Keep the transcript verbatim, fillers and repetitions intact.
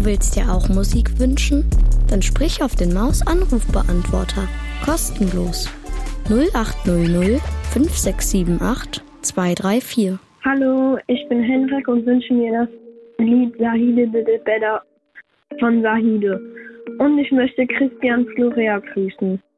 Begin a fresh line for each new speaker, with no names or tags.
Du willst dir auch Musik wünschen? Dann sprich auf den Maus-Anrufbeantworter. Kostenlos. null acht null null fünf sechs sieben acht zwei drei vier.
Hallo, ich bin Henrik und wünsche mir das Lied Zahide Bide Better von Zahide. Und ich möchte Christian Florea grüßen.